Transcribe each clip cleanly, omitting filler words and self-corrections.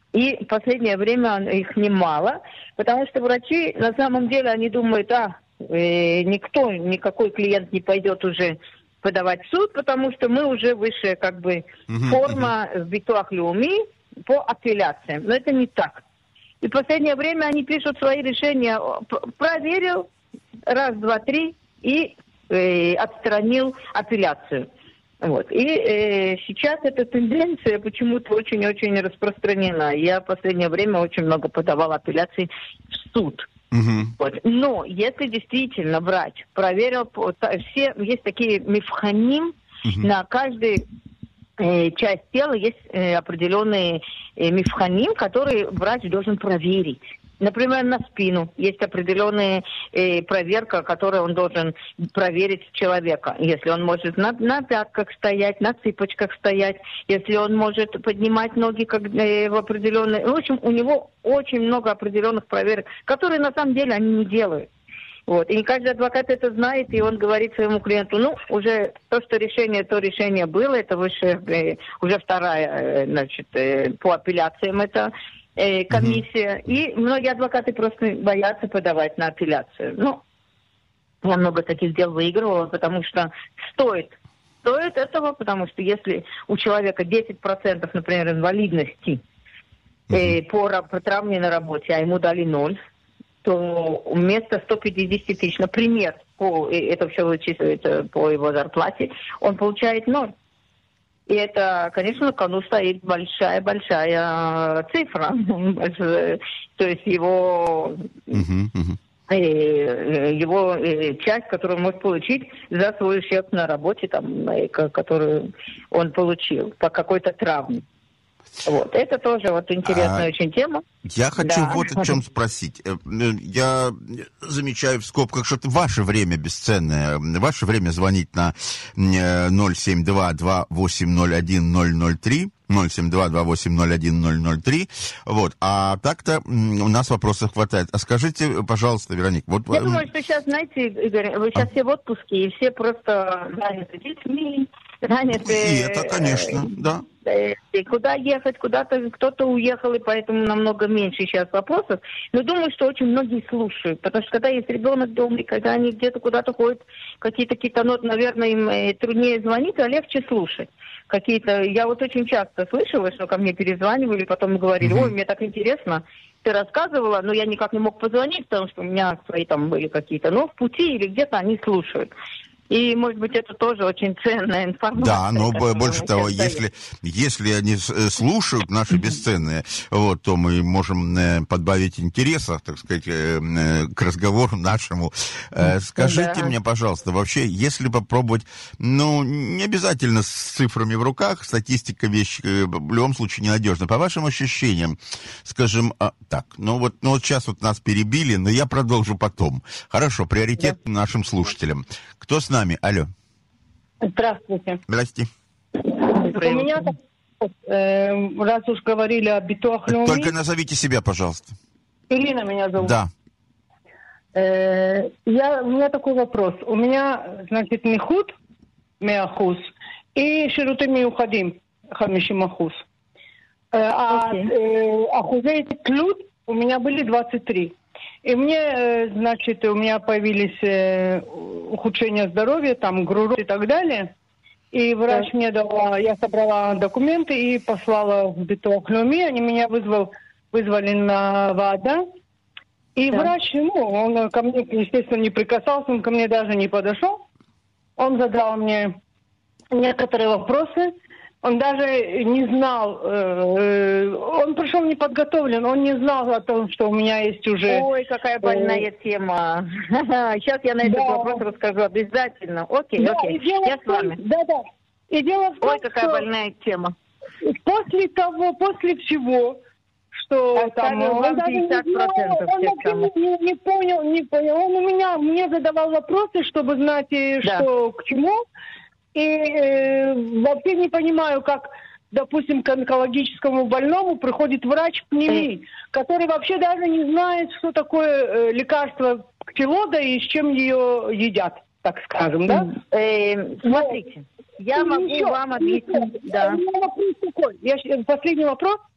И в последнее время их немало, потому что врачи, на самом деле, они думают, никакой клиент не пойдет уже подавать в суд, потому что мы уже высшая форма в Битуах Леуми по апелляциям. Но это не так. И в последнее время они пишут свои решения. Проверил, раз, два, три, и отстранил апелляцию. Вот. И сейчас эта тенденция почему-то очень-очень распространена. Я в последнее время очень много подавала апелляций в суд. Вот. Но если действительно врач проверил, есть такие мифханим, на каждой часть тела есть определенные мифханим, которые врач должен проверить. Например, на спину есть определенная проверка, которую он должен проверить человека. Если он может на пятках стоять, на цыпочках стоять, если он может поднимать ноги в определенные... В общем, у него очень много определенных проверок, которые на самом деле они не делают. Вот. И не каждый адвокат это знает, и он говорит своему клиенту, уже то решение было, это уже вторая, по апелляциям это комиссия. И многие адвокаты просто боятся подавать на апелляцию. Я много таких дел выигрывала, потому что стоит этого, потому что если у человека 10%, например, инвалидности по травме на работе, а ему дали 0, то вместо 150 тысяч, например, это все вычисливается по его зарплате, он получает 0. И это, конечно, на кону стоит большая-большая цифра. То есть его часть, которую он может получить за свой ущерб на работе, которую он получил по какой-то травме. Вот. Это тоже интересная очень тема. Я хочу о чем спросить. Я замечаю в скобках, что это ваше время бесценное. Ваше время звонить на 072-2801-003. 072-2801-003. Вот. А так-то у нас вопросов хватает. А скажите, пожалуйста, Вероник. Я думаю, что сейчас, знаете, Игорь, вы сейчас все в отпуске, и все просто заняты детьми, заняты... И это, конечно, да. И куда ехать, куда-то кто-то уехал, и поэтому намного меньше сейчас вопросов. Но думаю, что очень многие слушают, потому что когда есть ребенок дома, и когда они где-то куда-то ходят, какие-то ноты, наверное, им труднее звонить, а легче слушать. Я очень часто слышала, что ко мне перезванивали, потом говорили, мне так интересно, ты рассказывала, но я никак не мог позвонить, потому что у меня свои были какие-то, в пути или где-то они слушают. И, может быть, это тоже очень ценная информация. Да, но больше того, если они слушают наши бесценные, то мы можем подбавить интереса, так сказать, к разговору нашему. Скажите мне, пожалуйста, вообще, если попробовать, не обязательно с цифрами в руках, статистика вещь в любом случае ненадежна. По вашим ощущениям, скажем, сейчас нас перебили, но я продолжу потом. Хорошо, приоритет нашим слушателям. Кто с нами? Алло. Здравствуйте. Здрасте. У меня, раз уж говорили о Битуах Леуми... Только назовите себя, пожалуйста. Ирина меня зовут. Да. У меня такой вопрос. У меня, Нихут, 100%, и Шируты Миухадим, 50%. Ахузей Тлют у меня были 23%. И мне, у меня появились ухудшения здоровья, ГРУРО и так далее. И врач мне дала, я собрала документы и послала в Битуах Леуми. Они меня вызвали на ВАДА. И врач, он ко мне, естественно, не прикасался, он ко мне даже не подошел. Он задал мне некоторые вопросы. Он даже не знал, он пришел неподготовлен, он не знал о том, что у меня есть уже... Ой, какая больная тема. Сейчас я на этот вопрос расскажу обязательно. Окей, я с вами. Да. И дело в том, какая больная тема. После всего, что он даже не понял. Он мне задавал вопросы, чтобы знать, что к чему. И вообще не понимаю, как, допустим, к онкологическому больному приходит врач-пневмолог, который вообще даже не знает, что такое лекарство ктилода и с чем ее едят, так скажем, да? Смотрите, я могу вам объяснить. Вопрос такой. Последний вопрос.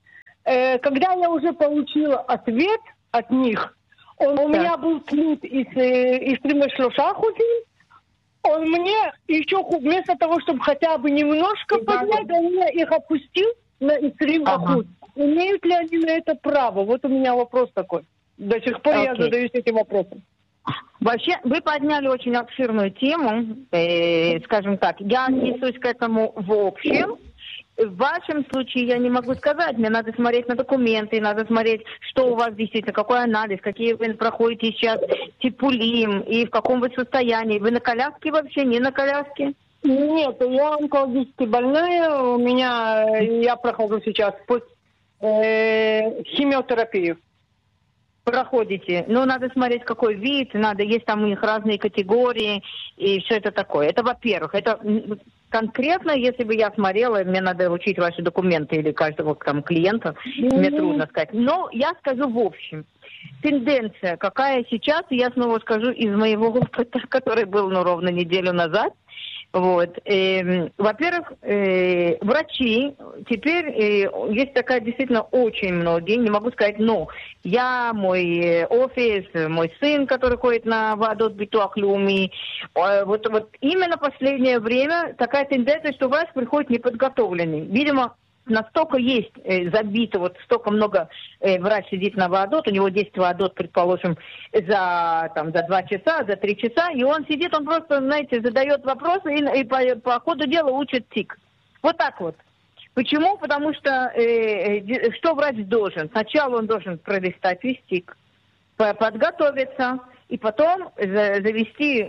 когда я уже получила ответ от них, у меня был тлют из 23%, он мне еще вместо того, чтобы хотя бы немножко поднять, он меня их опустил на 3%. Имеют ли они на это право? Вот у меня вопрос такой. До сих пор я задаюсь этим вопросом. Вообще, вы подняли очень обширную тему, скажем так. Я отнесусь к этому в общем. В вашем случае я не могу сказать. Мне надо смотреть на документы, надо смотреть, что у вас действительно, какой анализ, какие вы проходите сейчас типулим, и в каком вы состоянии. Вы на коляске вообще, не на коляске? Нет, я онкологически больная. Я прохожу сейчас химиотерапию. Проходите. Но надо смотреть, какой вид, есть там у них разные категории, и все это такое. Это, во-первых, это конкретно, если бы я смотрела, мне надо учить ваши документы или каждого там клиента, мне трудно сказать. Но я скажу в общем. Тенденция, какая сейчас, я снова скажу из моего опыта, который был ровно неделю назад. Во-первых, врачи, теперь есть такая действительно очень многие, не могу сказать, но мой офис, мой сын, который ходит на Ваадот Битуах Леуми, вот именно последнее время такая тенденция, что врач приходит неподготовленный. Видимо, настолько есть забито, столько много врач сидит на Ваадот, у него 10 Ваадот, предположим, за 2 часа, за 3 часа, и он сидит, он просто, задает вопросы и по ходу дела учит ТИК. Вот так вот. Почему? Потому что что врач должен? Сначала он должен пролистать весь ТИК, подготовиться, и потом завести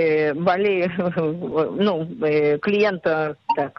клиента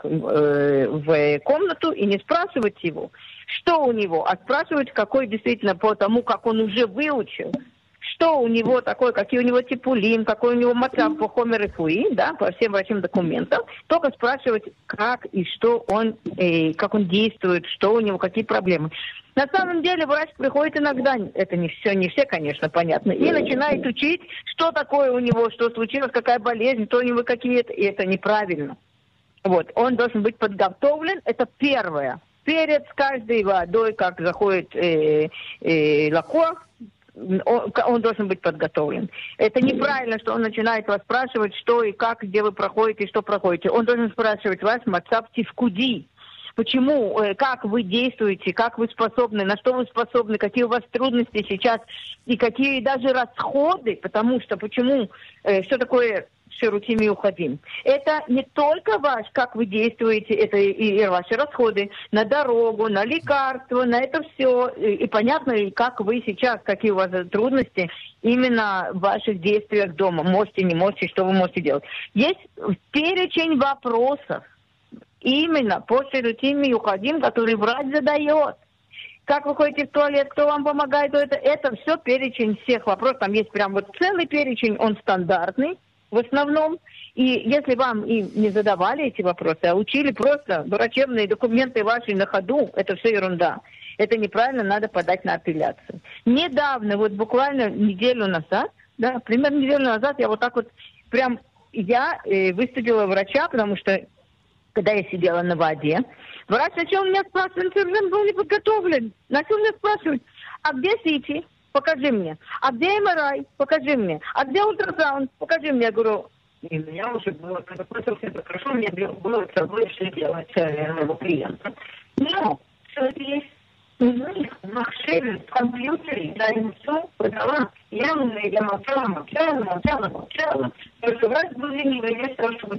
в комнату и не спрашивать его, что у него, а спрашивать, какой действительно по тому, как он уже выучил, что у него такое, какие у него типулим, какой у него мацав по хомер и фуи, да, по всем врачебным документам, только спрашивать, как и что он, как он действует, что у него, какие проблемы. На самом деле врач приходит иногда, это не все, конечно, понятно, и начинает учить, что такое у него, что случилось, какая болезнь, что у него какие-то, и это неправильно. Он должен быть подготовлен, это первое. Перед каждой водой, как заходит лакох, он должен быть подготовлен. Это неправильно, что он начинает вас спрашивать, что и как, где вы проходите, что проходите. Он должен спрашивать вас мацав тифкуди. Почему, как вы действуете, как вы способны, на что вы способны, какие у вас трудности сейчас и какие даже расходы, потому что что такое ширутими уходим. Это не только как вы действуете, это и ваши расходы на дорогу, на лекарства, на это все. И понятно, как вы сейчас, какие у вас трудности именно в ваших действиях дома. Можете, не можете, что вы можете делать. Есть перечень вопросов именно по ширутими уходим, который врач задает. Как вы ходите в туалет, кто вам помогает, это все перечень всех вопросов. Там есть прям целый перечень, он стандартный в основном. И если вам и не задавали эти вопросы, а учили просто врачебные документы ваши на ходу, это все ерунда. Это неправильно, надо подать на апелляцию. Недавно, буквально неделю назад, примерно неделю назад, я выступила врача, потому что когда я сидела на воде, врач начал меня спрашивать, он был не подготовлен. Начал меня спрашивать, а где СИТИ? Покажи мне. А где МРИ? Покажи мне. А где ультрасаунд? Покажи мне. Я говорю, и у меня уже было, когда просто все это хорошо, у меня было с собой что делать моего клиента. Но все это есть. В машине, в компьютере, я ему все подала. Я молчала. Только врач был ленивый,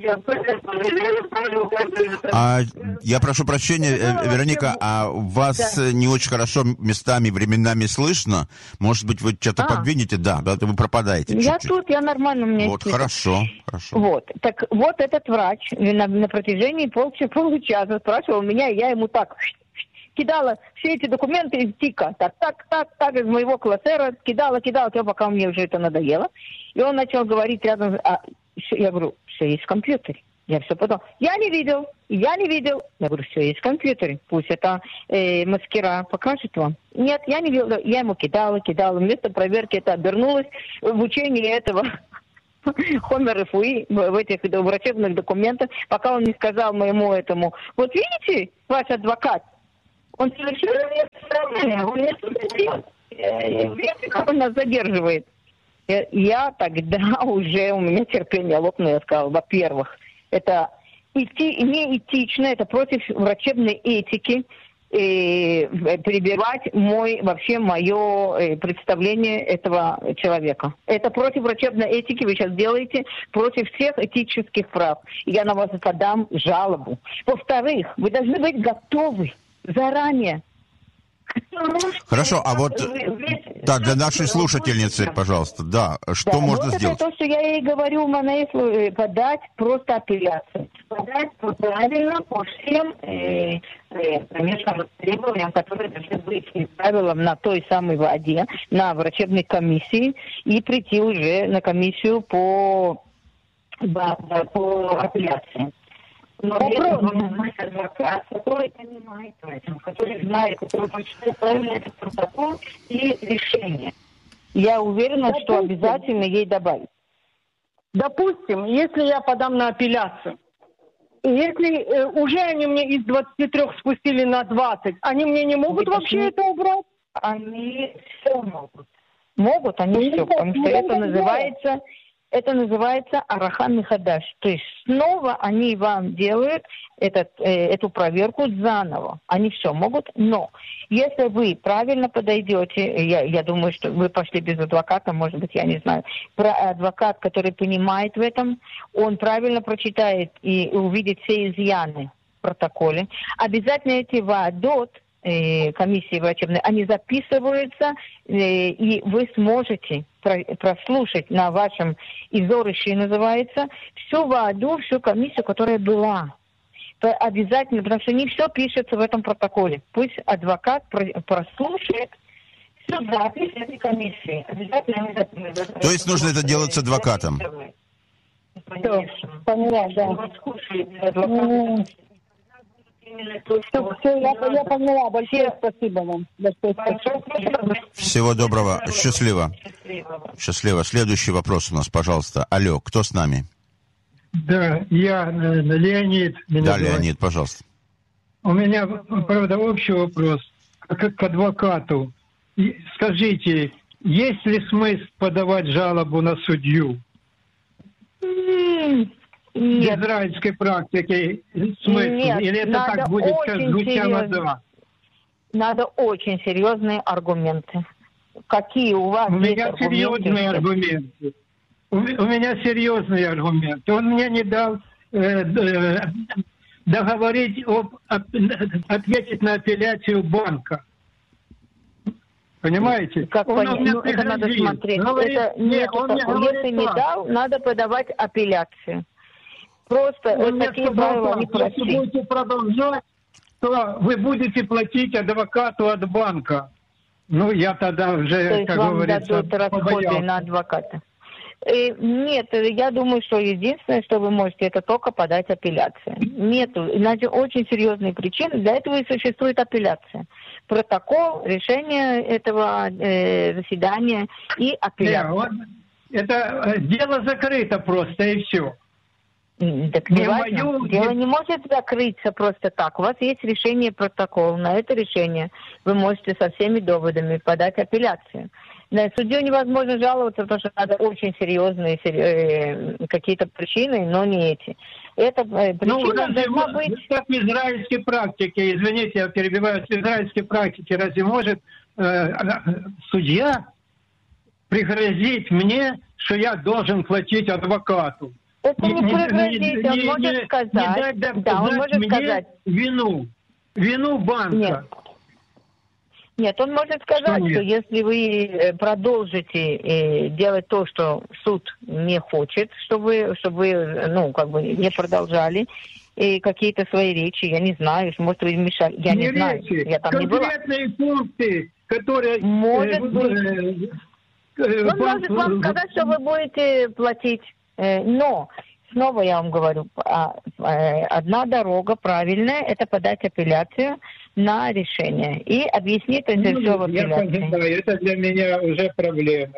я прошу прощения, Вероника, а вас не очень хорошо местами, временами слышно? Может быть, вы что-то подвинете? Да, вы пропадаете чуть-чуть. Я тут, я нормально, у меня хорошо. Так этот врач на протяжении получаса спрашивал меня, и я ему так кидала все эти документы из ТИКа. Так, из моего классера. Кидала, пока мне уже это надоело. И он начал говорить рядом. Я говорю, все есть в компьютере. Я все потом. Я не видел. Я говорю, все есть в компьютере. Пусть это мастера покажет вам. Нет, я не видел. Я ему кидала. Вместо проверки это обернулось в учении этого хомер и фуи в этих врачебных документах, пока он не сказал моему этому. Вот видите, ваш адвокат, он совершенно Как он нас задерживает? Я тогда уже, у меня терпение лопнуло, я сказала, во-первых, это неэтично, это против врачебной этики, перебивать мое представление этого человека. Это против врачебной этики вы сейчас делаете, против всех этических прав. Я на вас подам жалобу. Во-вторых, вы должны быть готовы заранее. Хорошо, а вот так, для нашей слушательницы, пожалуйста, да, что можно сделать? Это то, что я ей говорю, подать просто апелляцию. Подать правильно по всем, конечно, требованиям, которые должны быть правилам на той самой воде, на врачебной комиссии, и прийти уже на комиссию по апелляции. Но адвокат, который понимает в этом, который знает, который прочитает правильно этот протокол и решение. Я уверена, что обязательно ей добавить. Допустим, если я подам на апелляцию, и если уже они мне из 23 спустили на 20, они мне не могут вообще это убрать? Они все могут. Могут они все, потому что это называется араха михадаш. То есть снова они вам делают эту проверку заново. Они все могут, но если вы правильно подойдете, я думаю, что вы пошли без адвоката, может быть, я не знаю, адвокат, который понимает в этом, он правильно прочитает и увидит все изъяны в протоколе. Обязательно эти ваадот, комиссии врачебной, они записываются, и вы сможете прослушать на вашем изорище, называется, всю вааду, всю комиссию, которая была. Обязательно, потому что не все пишется в этом протоколе. Пусть адвокат прослушает всю запись этой комиссии. Обязательно. То есть нужно это делать с адвокатом? Конечно. Поняла, да. Все, я поняла. Большое спасибо вам. Всего доброго. Счастливо. Счастливо. Следующий вопрос у нас, пожалуйста. Алло, кто с нами? Да, я Леонид. Да, Леонид, пожалуйста. У меня, правда, общий вопрос к адвокату. Скажите, есть ли смысл подавать жалобу на судью? Нет. В израильской практике смысл? Нет, или это так будет, как звучало да? Надо очень серьезные аргументы. Какие у вас есть аргументы? Серьезные аргументы. У меня серьезные аргументы. Он мне не дал договорить ответить на апелляцию банка. Понимаете? Это надо смотреть. Говорит, если не дал, надо подавать апелляцию. Просто вот такие правила не простые. Если будете продолжать, то вы будете платить адвокату от банка. Ну, я тогда уже, то есть как вам говорится, дадут расходы на адвоката. Нет, я думаю, что единственное, что вы можете, это только подать апелляцию. Нету, иначе очень серьезные причины. Для этого и существует апелляция. Протокол, решение этого заседания и апелляция. Это дело закрыто просто, и все. Так не важно. Дело не может закрыться просто так. У вас есть решение протокола. На это решение вы можете со всеми доводами подать апелляцию. На судью невозможно жаловаться, потому что надо очень серьезные какие-то причины, но не эти. Эта причина должна быть... Как в израильской практике, извините, я перебиваю, в израильской практике разве может судья пригрозить мне, что я должен платить адвокату? Это не пригрозить, он может сказать. Да, он может сказать. Вину банка. Нет, он может сказать, что если вы продолжите делать то, что суд не хочет, чтобы вы не продолжали, и какие-то свои речи, я не знаю, может, вы мешали, я не знаю, я там не была. Конкретные пункты, которые... Может быть. Он может вам сказать, что вы будете платить, но... Снова я вам говорю, одна дорога правильная, это подать апелляцию на решение. И объяснить это все в апелляции. Я понимаю, это для меня уже проблема.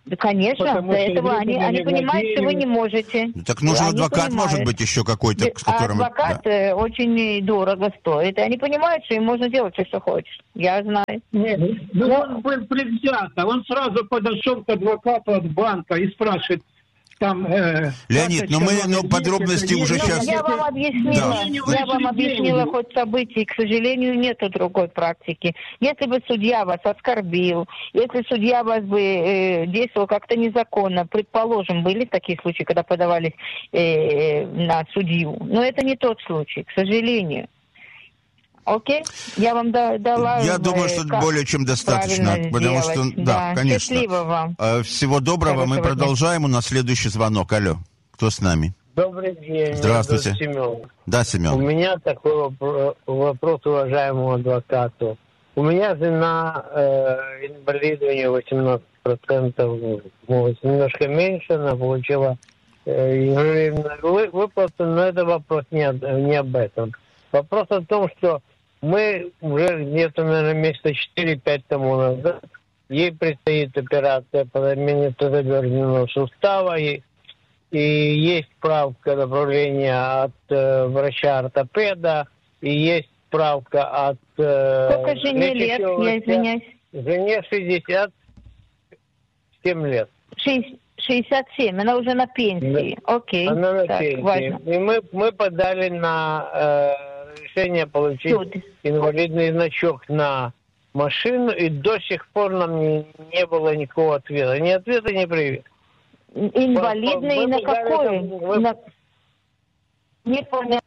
Да, конечно, Потому до что этого они понимают, что вы не можете. Так нужен Они адвокат, понимают. может быть, еще какой-то, с которым... Адвокат Да. очень дорого стоит, и они понимают, что им можно делать все, что хочешь. Я знаю. Нет, он был предвзято. Он сразу подошел к адвокату от банка и спрашивает, там... Леонид, подробности уже сейчас... Я вам объяснила ход событий. К сожалению, нету другой практики. Если бы судья вас оскорбил, если судья вас бы действовал как-то незаконно, предположим, были такие случаи, когда подавались на судью. Но это не тот случай, к сожалению. Окей? Я вам дала... Я думаю, что более чем достаточно. Потому что, да, конечно. Счастливо вам. Всего доброго. Хорошего Мы продолжаем. У нас следующий звонок. Алло. Кто с нами? Добрый день. Здравствуйте. Семен. Да, Семен. У меня такой вопрос уважаемому адвокату. У меня жена инвалид, у нее 18%, немножко меньше, она получила выплату, но это вопрос не об этом. Вопрос о том, что мы уже где-то, наверное, месяца 4-5 тому назад, ей предстоит операция по замене тазобедренного сустава, и есть справка направления от врача-ортопеда, и есть справка от... Сколько жене лет, я извиняюсь? Жене 67 лет. 67, она уже на пенсии. Да. Окей. Она на так, пенсии. важно. И мы подали на решение получить инвалидный значок на машину, и до сих пор нам не было никакого ответа. Ни ответа, ни привета. Инвалидный на какой? Не понял.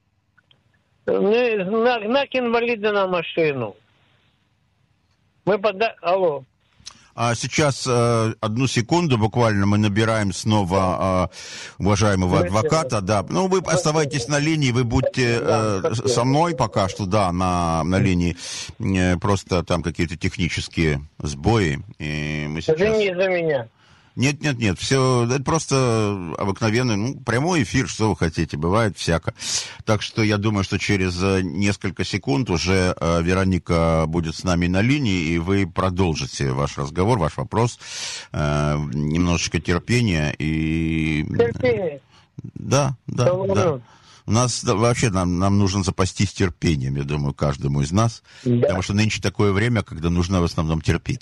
Знак инвалида на машину. Мы подали... Алло. Сейчас, одну секунду, буквально мы набираем снова уважаемого адвоката. Да. Ну, вы оставайтесь на линии, вы будьте со мной пока что, да, на линии. Просто там какие-то технические сбои. И мы сейчас... Это не за меня. Нет, все, это просто обыкновенный, прямой эфир, что вы хотите, бывает всяко. Так что я думаю, что через несколько секунд уже Вероника будет с нами на линии, и вы продолжите ваш разговор, ваш вопрос. Немножечко терпения и... Терпение. Да. У нас вообще нам нужно запастись терпением, я думаю, каждому из нас. Да. Потому что нынче такое время, когда нужно в основном терпеть.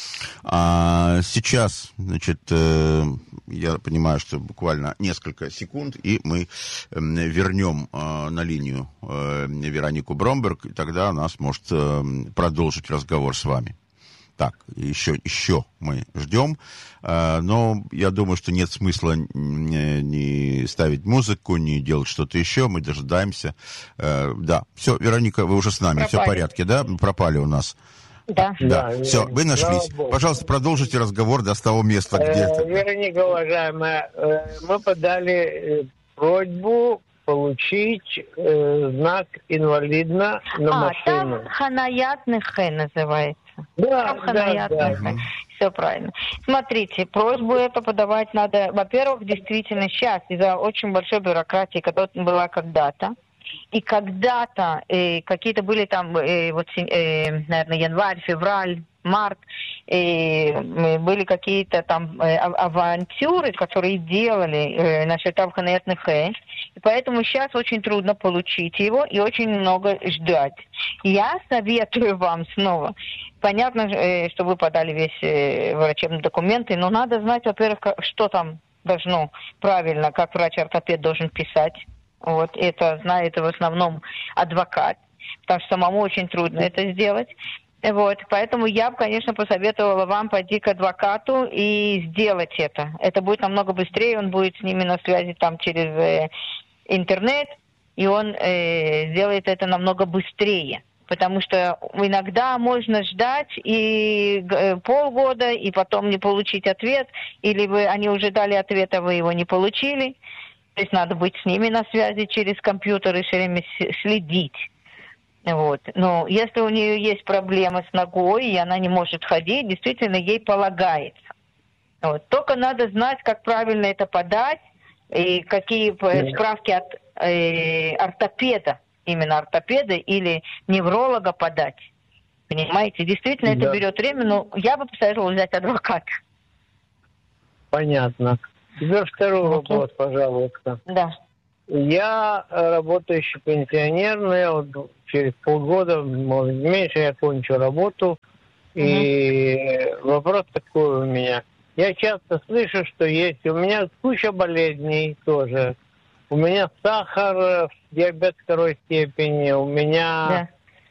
Сейчас, значит, я понимаю, что буквально несколько секунд, и мы вернем на линию Веронику Бромберг, и тогда она сможет продолжить разговор с вами. Так, еще мы ждем, но я думаю, что нет смысла ни ставить музыку, ни делать что-то еще, мы дожидаемся. Да, все, Вероника, вы уже с нами, все в порядке, да? Пропали у нас. Да. Все, вы нашлись. Пожалуйста, продолжите разговор до того места, где... Вероника, уважаемая, мы подали просьбу получить знак инвалидно на машину. Там ханаят нехе называется. Да. Все правильно. Смотрите, просьбу эту подавать надо, во-первых, действительно сейчас из-за очень большой бюрократии, которая была когда-то. И когда-то какие-то были там, наверное, январь, февраль, март, были какие-то там авантюры, которые делали насчет Авханаят-Нехе. И поэтому сейчас очень трудно получить его и очень много ждать. Я советую вам снова. Понятно, что вы подали весь врачебные документы, но надо знать, во-первых, что там должно правильно, как врач-ортопед должен писать. Вот, это знает в основном адвокат, потому что самому очень трудно это сделать. Вот, поэтому я бы, конечно, посоветовала вам пойти к адвокату и сделать это. Это будет намного быстрее, он будет с ними на связи там через интернет, и он сделает это намного быстрее. Потому что иногда можно ждать и полгода, и потом не получить ответ, или они уже дали ответ, а вы его не получили. То есть надо быть с ними на связи через компьютер и все время следить. Вот. Но если у нее есть проблемы с ногой, и она не может ходить, действительно ей полагается. Вот. Только надо знать, как правильно это подать, и какие справки от ортопеда, именно ортопеда или невролога подать. Понимаете? Действительно, это берет время, но я бы посоветовала взять адвоката. Понятно. Теперь второй вопрос, пожалуйста. Да. Я работающий пенсионер, но я вот через полгода, может меньше, я кончу работу. И вопрос такой у меня. Я часто слышу, что есть у меня куча болезней тоже. У меня сахар, диабет второй степени, у меня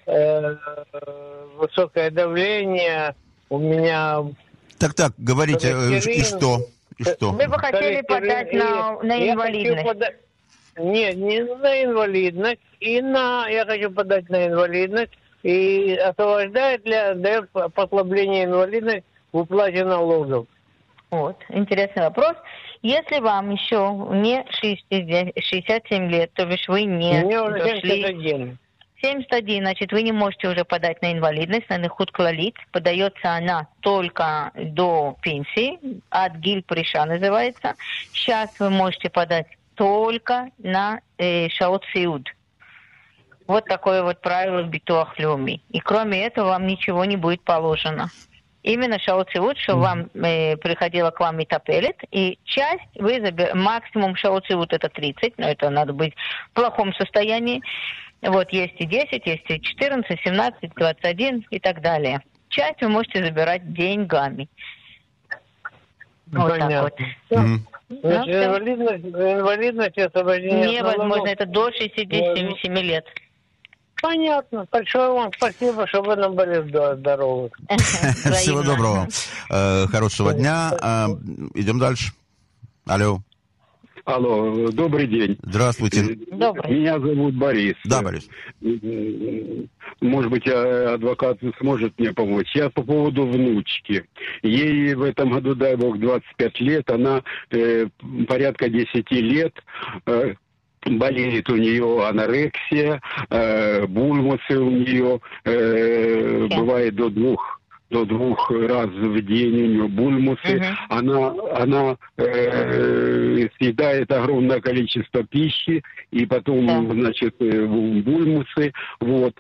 высокое давление, у меня... Так, говорите, и что? Вы бы хотели подать на инвалидность? Нет, не на инвалидность. Я хочу подать на инвалидность. И освобождает дает послабление инвалидности в уплате налогов. Вот, интересный вопрос. Если вам еще не 67 лет, то бишь вы не Мне уже дошли... 71. 71, значит, вы не можете уже подать на инвалидность, на нехуд клалит. Подается она только до пенсии, от гиль-приша называется. Сейчас вы можете подать только на шаот сиуд. Вот такое вот правило в битуах леуми. И кроме этого вам ничего не будет положено. Именно шаот сиуд, что вам приходила к вам метапелет, и часть вы максимум шаот сиуд это 30, но это надо быть в плохом состоянии. Вот есть и 10, есть и 14, 17, 21 и так далее. Часть вы можете забирать деньгами. Вот понятно. так вот. Значит, инвалидность освобождение невозможно, это до 67 лет. Понятно. Большое вам спасибо, что вы нам были здоровы. Всего доброго. Хорошего дня. Идем дальше. Алло. Алло, добрый день. Здравствуйте. Добрый. Меня зовут Борис. Да, Борис. Может быть, адвокат сможет мне помочь. Я по поводу внучки. Ей в этом году, дай бог, 25 лет. Она порядка 10 лет. Болеет у нее анорексия, бульмусы у нее, бывает до двух раз в день у нее бульмусы. Она съедает огромное количество пищи, и потом, значит, бульмусы. Вот.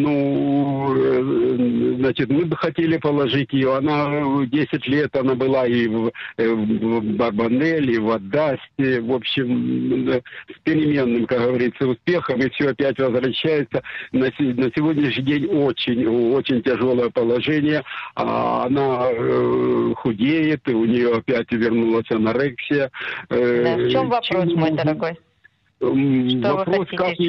Значит, мы бы хотели положить ее. Она 10 лет, она была и в Барбанеле, и в Адасте. В общем, с переменным, как говорится, успехом. И все опять возвращается. На сегодняшний день очень тяжелое положение. Она худеет, и у нее опять вернулась анорексия. В чем вопрос, мой дорогой? Вопрос, как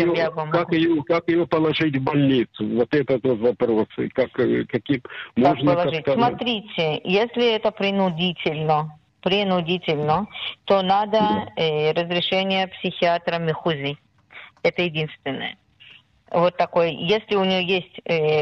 ее положить в больницу? Вот это тот вопрос. Каким можно положить? Смотрите, если это принудительно, то надо разрешение психиатра Мехузи. Это единственное. Вот такой. Если у нее есть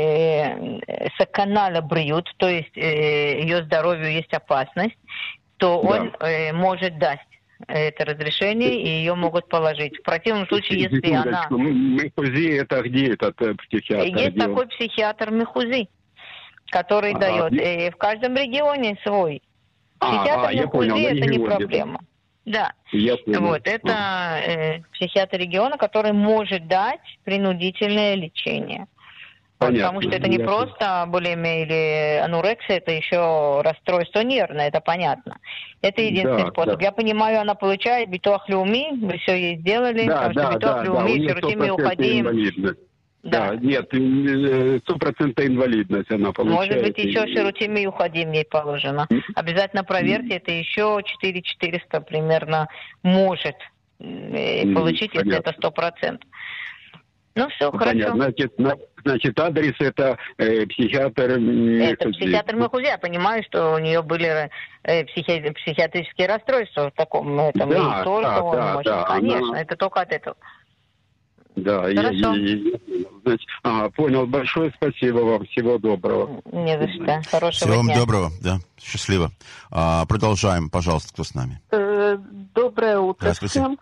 сакана лабриют, то есть ее здоровью есть опасность, то он может дать это разрешение, и ее могут положить. В противном случае, если она... Мехузи, это где этот психиатр? Есть такой психиатр Мехузи, который дает. И в каждом регионе свой. Психиатр Мехузи это не проблема. Да. Вот, это психиатр региона, который может дать принудительное лечение. Потому что это не просто булимия или анорексия, это еще расстройство нервное, это понятно. Это единственный способ. Я понимаю, она получает битуах леуми, вы все ей сделали, потому что битуах леуми, ширутими уходим. Да, нет, 100% инвалидность она получает. Может быть, еще ширутими и уходим ей положено. Обязательно проверьте, это еще 4400 примерно может получить, если это 100%. Ну, все, хорошо. Значит, адрес это психиатр Мехузи. Это психиатр Мехузи. Я понимаю, что у нее были психиатрические расстройства в таком этом. Да, и только он может. Конечно, это только от этого. Да, значит, понял. Большое спасибо вам. Всего доброго. Не за что. Хорошего Всего дня. вам доброго. Да, счастливо. Продолжаем, пожалуйста, кто с нами. Доброе утро всем.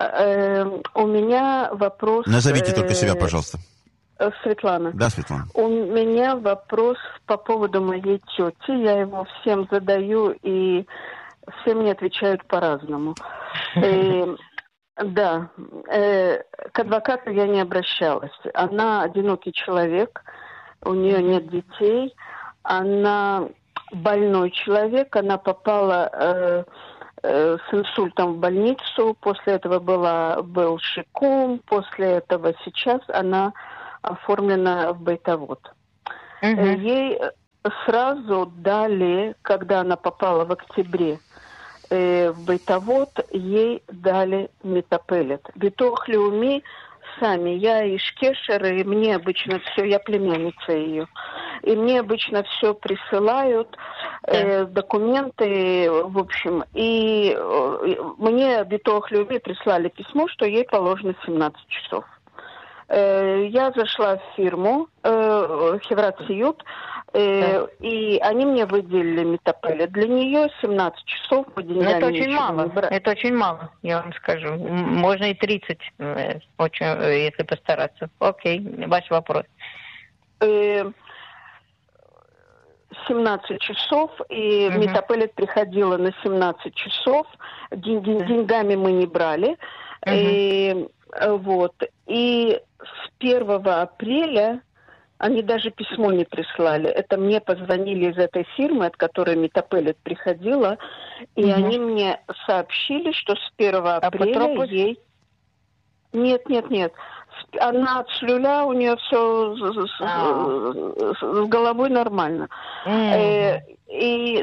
У меня вопрос... Назовите только себя, пожалуйста. Светлана. Да, Светлана. У меня вопрос по поводу моей тети. Я его всем задаю, и все мне отвечают по-разному. Да, к адвокату я не обращалась. Она одинокий человек, у нее нет детей. Она больной человек. Она попала с инсультом в больницу. После этого был шикум. После этого сейчас она оформлена в бейтавот. Ей сразу дали, когда она попала в октябре в бейтавот, ей дали метапелет. Битуах леуми сами, я из Кешера, и мне обычно все, я племянница ее, и мне обычно все присылают, документы, в общем, и мне Битуах леуми прислали письмо, что ей положено 17 часов. Я зашла в фирму Хеврат Сиют, и они мне выделили метапелет. Для нее 17 часов по деньгам. Это очень мало. Это очень мало, я вам скажу. Можно и 30, если постараться. Окей, ваш вопрос. 17 часов, и метапелет приходила на 17 часов. Деньгами мы не брали. Вот. И с 1 апреля они даже письмо не прислали. Это мне позвонили из этой фирмы, от которой метапелет приходила, и они мне сообщили, что с 1 апреля ей... Нет. Она от шлюля, у нее все с головой нормально. И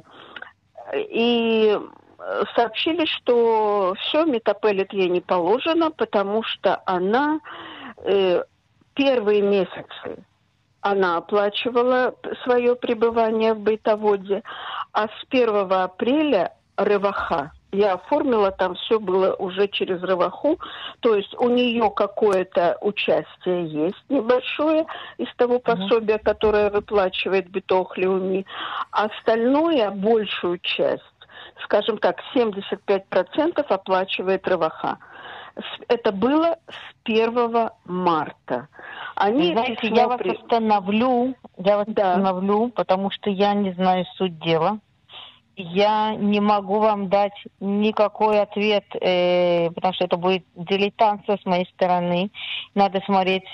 сообщили, что все, метапелет ей не положено, потому что она первые месяцы она оплачивала свое пребывание в бейтаводе, а с 1 апреля реваха. Я оформила, там все было уже через реваху, то есть у нее какое-то участие есть небольшое из того пособия, которое выплачивает Битуах леуми, а остальное, большую часть, скажем так, 75% оплачивает реваха. Это было с 1 марта. Они, знаете, я вас остановлю, потому что я не знаю суть дела. Я не могу вам дать никакой ответ, потому что это будет дилетантство с моей стороны. Надо смотреть,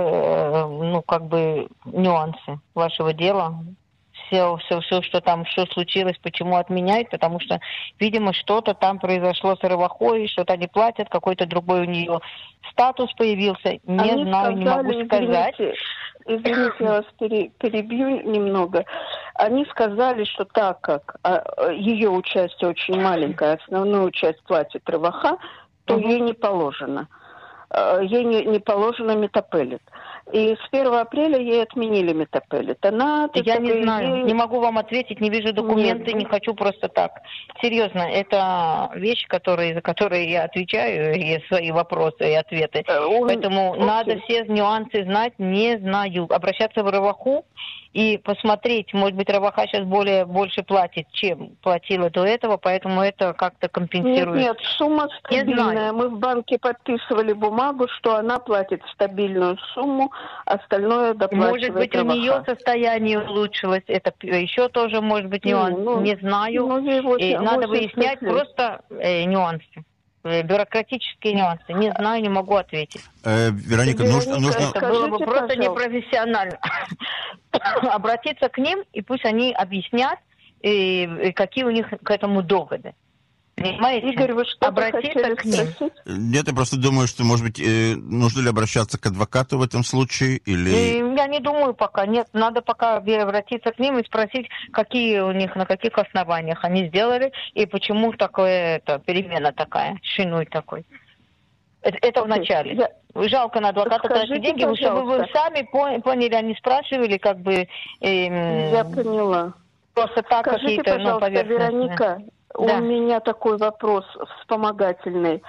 нюансы вашего дела. Все, что там, что случилось, почему отменяют, потому что, видимо, что-то там произошло с ревахой, что-то они платят, какой-то другой у нее статус появился. Не знаю, не могу сказать. Извините, я вас перебью немного. Они сказали, что так как ее участие очень маленькое, основную часть платит реваха, то ей не положено. Ей не положено метапелет. И с 1 апреля ей отменили метапелет. Я не знаю, не могу вам ответить, не вижу документы, не хочу просто так. Серьезно, это вещь, за которые я отвечаю, и свои вопросы и ответы. Поэтому надо все нюансы знать, не знаю. Обращаться в реваху и посмотреть, может быть, реваха сейчас больше платит, чем платила до этого, поэтому это как-то компенсирует. Нет, сумма стабильная. Мы в банке подписывали бумагу, что она платит стабильную сумму, остальное доплачивает Может быть, реваха. у нее состояние улучшилось, это еще тоже может быть нюанс, не знаю. Надо выяснять просто нюансы. Бюрократические нюансы. Не знаю, не могу ответить. Вероника, нужно... Это было бы просто непрофессионально. Обратиться к ним, и пусть они объяснят, какие у них к этому доводы. Понимаете? Игорь, вы что обратиться к ним. Нет, я просто думаю, что, может быть, нужно ли обращаться к адвокату в этом случае, или... Я не думаю пока, нет. Надо пока обратиться к ним и спросить, какие у них, на каких основаниях они сделали, и почему перемена такая, шинуй такой. Это в начале. Жалко на адвоката тратить деньги, чтобы вы сами поняли, они спрашивали, как бы... Я поняла. Просто так скажите, какие-то, пожалуйста, Вероника, у меня такой вопрос вспомогательный.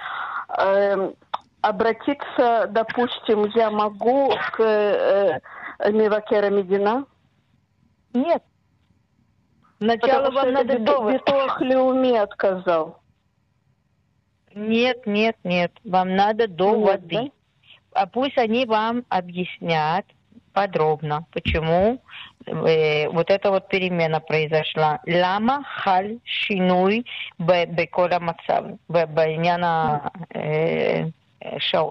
Обратиться, допустим, я могу к Мивакера Медина? Нет. Сначала вам надо довод. Битуах леуми отказал. Нет. Вам надо доводы. Нет, да? А пусть они вам объяснят подробно, почему вот эта вот перемена произошла. Лама халь шинуй бекола мацав, б'яна шаот.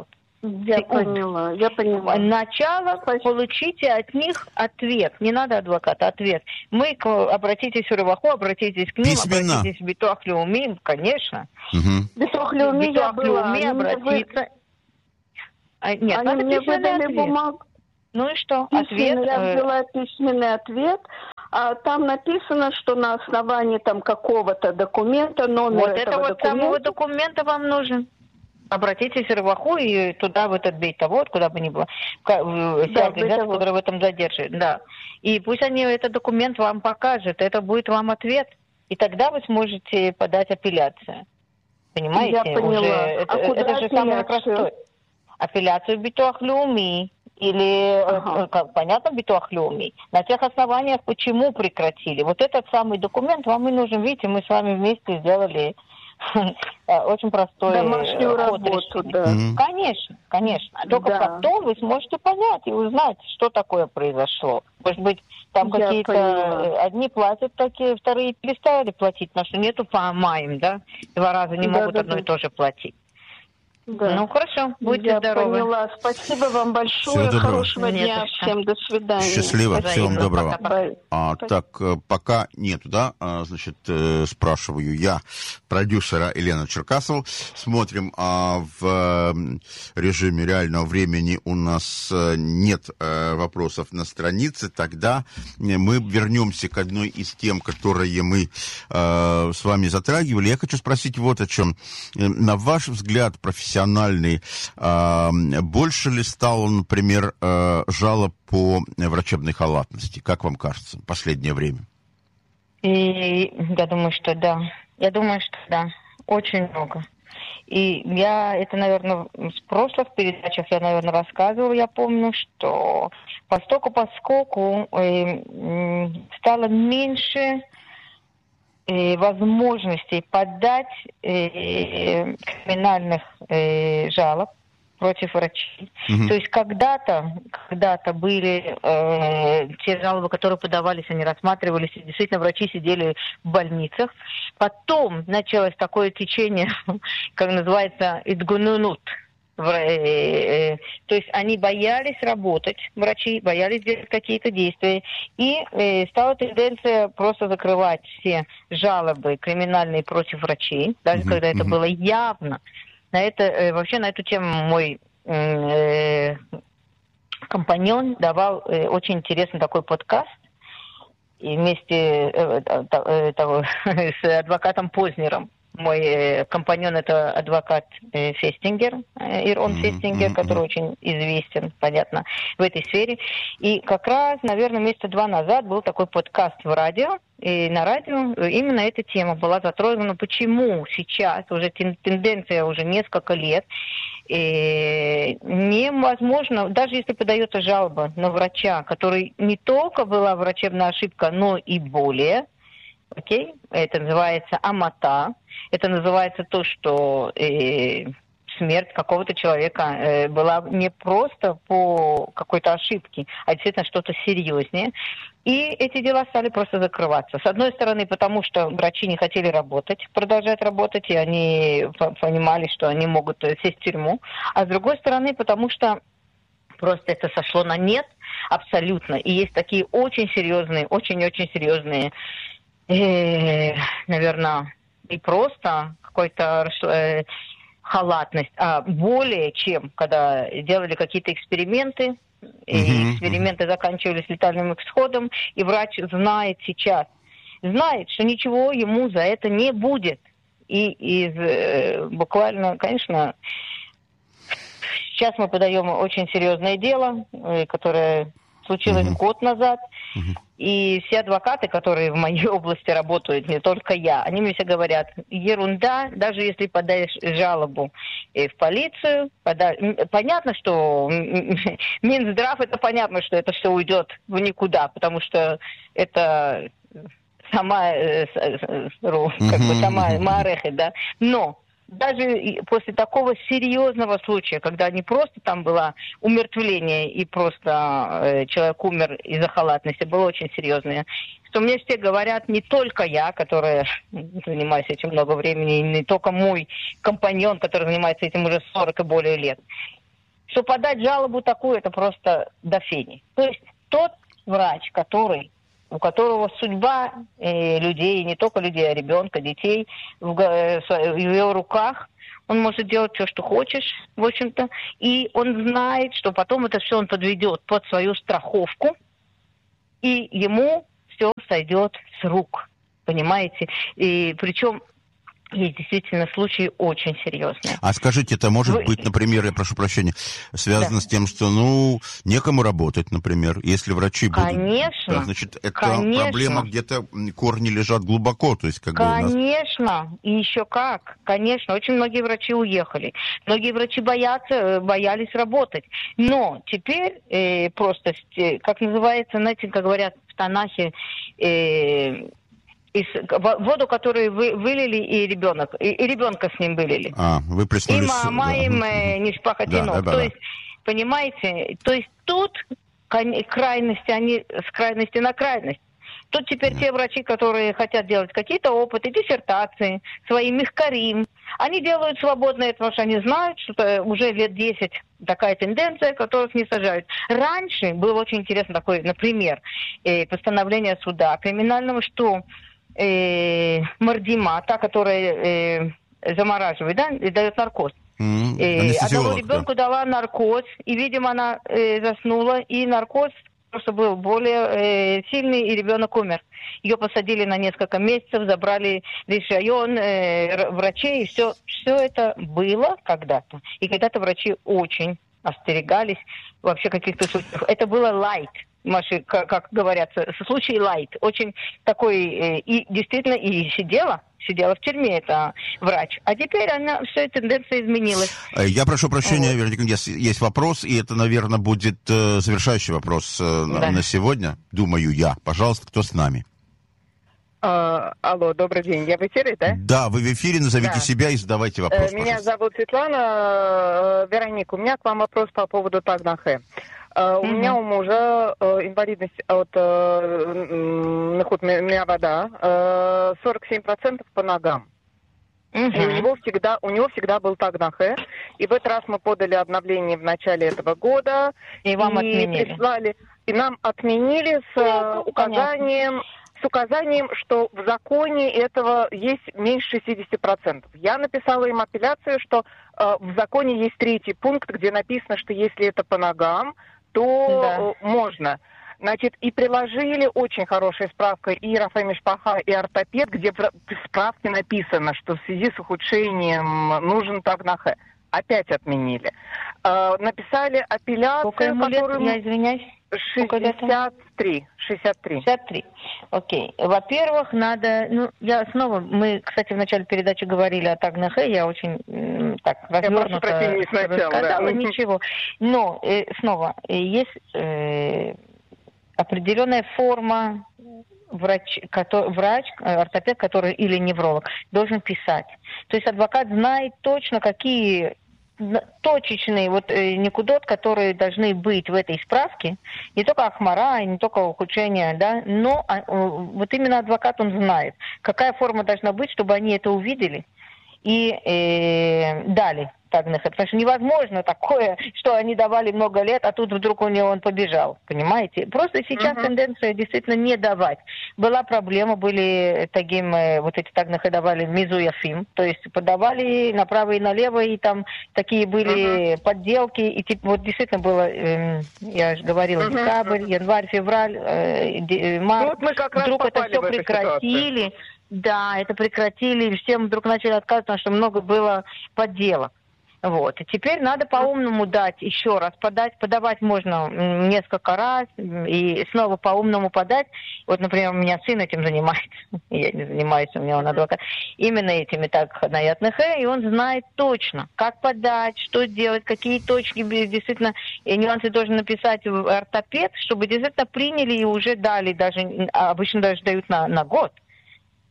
Я поняла. Начало получите от них ответ. Не надо адвоката, ответ. Обратитесь в Реваху, обратитесь к ним, Письменно. обратитесь в Битуах Леуми, конечно. Битуах Леуми я была. Обратиться. Нет, они надо мне письменный выдали ответ. бумагу. Ну и что? Ответ. Я взяла письменный ответ, а там написано, что на основании там какого-то документа, номер этого документа. Самого документа вам нужен. Обратитесь в Реваху и туда, в этот бейт-авод, куда бы ни было, вся организация, которая в этом задерживает. Да. И пусть они этот документ вам покажут, это будет вам ответ. И тогда вы сможете подать апелляцию. Понимаете? Я поняла. Это же самое простое. Апелляцию в Битуах Леуми. Или, понятно, Битуах Леуми. На тех основаниях, почему прекратили. Вот этот самый документ вам и нужен. Видите, мы с вами вместе сделали очень простой домашнюю работу, да. Конечно. Только потом вы сможете понять и узнать, что такое произошло. Может быть, там какие-то одни платят такие, вторые перестали платить, потому что нету по маям, да? 2 раза не могут одно и то же платить. Да. Ну, хорошо, будьте здоровы. Я поняла. Спасибо вам большое. Хорошего дня всем. До свидания. Счастливо. Всего вам доброго. Пока. Так, пока нету, да? Значит, спрашиваю я продюсера Елену Черкасову. Смотрим, в режиме реального времени у нас нет вопросов на странице. Тогда мы вернемся к одной из тем, которые мы с вами затрагивали. Я хочу спросить вот о чем. На ваш взгляд, профессиональный, больше ли стало, например, жалоб по врачебной халатности? Как вам кажется, в последнее время? Я думаю, что да. Очень много. И я это, наверное, в прошлых передачах я, наверное, рассказывала, я помню, что поскольку стало меньше возможностей подать криминальных жалоб против врачей. То есть когда-то были те жалобы, которые подавались, они рассматривались, и действительно врачи сидели в больницах. Потом началось такое течение, как называется, идгунунут. То есть они боялись работать, врачи боялись делать какие-то действия. И стала тенденция просто закрывать все жалобы криминальные против врачей, даже когда это было явно. Вообще на эту тему мой компаньон давал очень интересный такой подкаст. И вместе с адвокатом Познером. Мой компаньон — это адвокат Фестингер, Ирон Фестингер, который очень известен, понятно, в этой сфере. И как раз, наверное, месяца 2 назад был такой подкаст в радио, и на радио именно эта тема была затронута. Почему сейчас, уже тенденция уже несколько лет, невозможно, даже если подается жалоба на врача, который не только была врачебная ошибка, но и более, окей? Это называется амата. Это называется то, что смерть какого-то человека была не просто по какой-то ошибке, а действительно что-то серьезнее. И эти дела стали просто закрываться. С одной стороны, потому что врачи не хотели продолжать работать, и они понимали, что они могут сесть в тюрьму. А с другой стороны, потому что просто это сошло на нет абсолютно. И есть такие очень серьезные, очень-очень серьезные, наверное, не просто какой-то халатность, а более чем, когда делали какие-то эксперименты, и эксперименты заканчивались летальным исходом, и врач знает, что ничего ему за это не будет. И буквально, конечно, сейчас мы подаем очень серьезное дело, которое случилось год назад, и все адвокаты, которые в моей области работают, не только я, они мне все говорят: ерунда, даже если подаешь жалобу в полицию, понятно, что Минздрав, это понятно, что это все уйдет в никуда, потому что это сама Маареха, да, но даже после такого серьезного случая, когда не просто там было умертвление и просто человек умер из-за халатности, было очень серьезное, что мне все говорят, не только я, которая занимаюсь этим много времени, не только мой компаньон, который занимается этим уже 40 и более лет. что подать жалобу такую, это просто до фени. То есть тот врач, у которого судьба людей, не только людей, а ребенка, детей в его руках, он может делать все, что хочешь, в общем-то, и он знает, что потом это все он подведет под свою страховку, и ему все сойдет с рук, понимаете? И причем есть действительно случаи очень серьезные. А скажите, это может быть, например, я прошу прощения, связано с тем, что, некому работать, например, если врачи будут... Конечно. Да, значит, это проблема где-то, корни лежат глубоко, то есть как бы у нас... Конечно, и еще как, конечно, очень многие врачи уехали, многие врачи боялись работать, но теперь просто, как называется, знаете, как говорят в Танахе, воду, которую вылили, и ребенка с ним вылили. Выплеснули. И мама им не спахотинов. То есть, понимаете, то есть тут крайности, они с крайности на крайность. Тут теперь те врачи, которые хотят делать какие-то опыты, диссертации, свои михкарим, они делают свободно это, потому что они знают, что уже лет 10 такая тенденция, которых не сажают. Раньше было очень интересно такое, например, постановление суда криминального, что мордима, та, которая замораживает, да, и дает наркоз. Одному ребенку дала наркоз, и, видимо, она заснула, и наркоз просто был более сильный, и ребенок умер. Ее посадили на несколько месяцев, забрали район врачей, и все это было когда-то. И когда-то врачи очень остерегались вообще каких-то случаев. Это было лайт. Маши, как говорят, случай лайт. Очень такой, и действительно, и сидела в тюрьме, это врач. А теперь вся тенденция изменилась. Я прошу прощения, Вероника, есть вопрос, и это, наверное, будет завершающий вопрос на сегодня, думаю я. Пожалуйста, кто с нами? Алло, добрый день. Я в эфире, да? Да, вы в эфире, назовите себя и задавайте вопрос, Меня зовут Светлана. Вероника, у меня к вам вопрос по поводу Тагнахе. У меня у мужа инвалидность от Нехут Миавада 47% по ногам. И у него всегда был Тагнахе. И в этот раз мы подали обновление в начале этого года. И вам отменили. Прислали, и нам отменили с указанием, что в законе этого есть меньше 60%. Я написала им апелляцию, что в законе есть 3-й пункт, где написано, что если это по ногам, то можно. Значит, и приложили очень хорошая справка и Рафа Мишпаха, и ортопед, где в справке написано, что в связи с ухудшением нужен Тагнахе. Опять отменили. Написали апелляцию, которую... Я извиняюсь. 63. 63. Окей. Во-первых, надо... мы, кстати, в начале передачи говорили о Тагнахе, я очень развернуто рассказала, ничего. Но, снова, есть определенная форма врач, ортопед, который или невролог, должен писать. То есть адвокат знает точно, какие точечные никудот, которые должны быть в этой справке, не только ахмара, не только ухудшение, да, но вот именно адвокат, он знает, какая форма должна быть, чтобы они это увидели и дали Тагнахе. Потому что невозможно такое, что они давали много лет, а тут вдруг у него он побежал, понимаете? Просто сейчас тенденция действительно не давать. Была проблема, были эти Тагнахе давали мизуяфим, то есть подавали направо и налево, и там такие были подделки, и действительно было, я же говорила, декабрь, январь, февраль, март, вдруг это все прекратили. Да, это прекратили, и всем вдруг начали отказывать, потому что много было подделок. Вот. И теперь надо по-умному дать еще раз, подавать можно несколько раз, и снова по-умному подать. Вот, например, у меня сын этим занимается, я не занимаюсь, у меня он адвокат, именно этими Тагнахе, и он знает точно, как подать, что делать, какие точки, действительно, и нюансы должен написать в ортопед, чтобы действительно приняли и уже дали, даже обычно даже дают на год.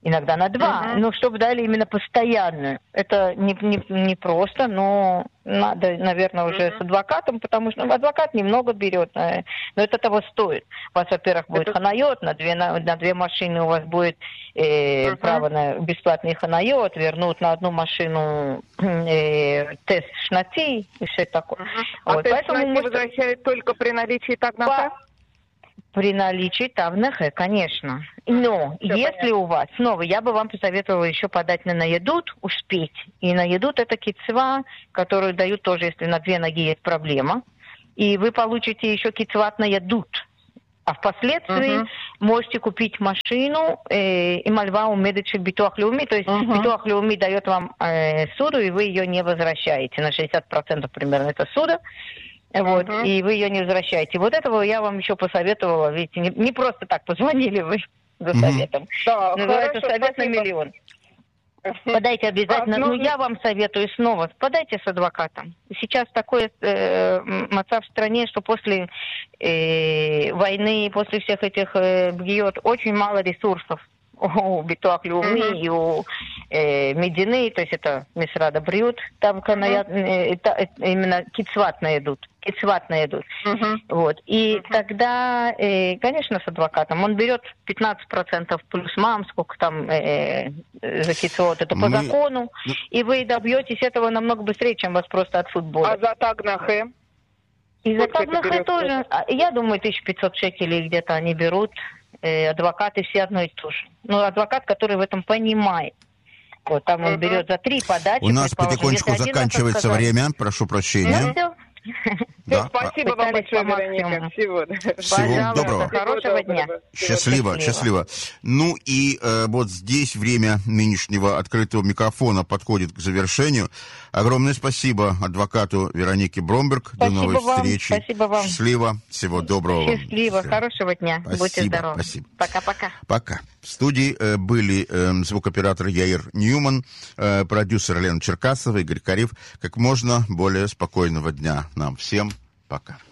иногда на 2, но чтобы дали именно постоянную. Это не просто, но надо, наверное, уже с адвокатом, потому что адвокат немного берет, но это того стоит. У вас, во-первых, будет ханайот, на 2 машины у вас будет право на бесплатный ханайот, вернут на одну машину тест шнати и все такое. А тест шнати возвращают только при наличии тагнаха? При наличии тавнехе, конечно. Но если у вас, снова, я бы вам посоветовала еще подать на наедут, успеть. И наедут это кицва, которую дают тоже, если на 2 ноги есть проблема. И вы получите еще кицват наедут. А впоследствии можете купить машину и мальва умедочек битуах леуми. То есть битуах леуми дает вам суду, и вы ее не возвращаете. На 60% примерно это суда. Вот, и вы ее не возвращаете. Вот этого я вам еще посоветовала. Видите, не просто так позвонили вы за советом. Да, называется хорошо, совет спасибо. на миллион. Подайте обязательно. Я вам советую снова. Подайте с адвокатом. Сейчас такой мацав в стране, что после войны, после всех этих бьет очень мало ресурсов у битуах леуми и у медины, то есть это мисрада бриют, там именно кицват наедут. Вот. И тогда, конечно, с адвокатом он берет 15% плюс мам, сколько там за кицвот, это по закону, и вы добьетесь этого намного быстрее, чем вас просто от футбола. А за тагнахе? И за тагнахе тоже, я думаю, 1500 шекелей где-то они берут. Адвокаты все одно и то же. Но адвокат, который в этом понимает. Вот там он берет за 3 подачи. У нас потихонечку заканчивается время, прошу прощения. Да. Спасибо вам большое, Вероника. Всего доброго. Хорошего дня. Счастливо. Ну и вот здесь время нынешнего открытого микрофона подходит к завершению. Огромное спасибо адвокату Веронике Бромберг. До новой встречи. Спасибо вам. Счастливо. Всего доброго. Счастливо. Хорошего дня. Будьте здоровы. Спасибо. Пока-пока. Пока. В студии были звукоператор Яир Ньюман, продюсер Лена Черкасова, Игорь Карев. Как можно более спокойного дня нам всем. Пока.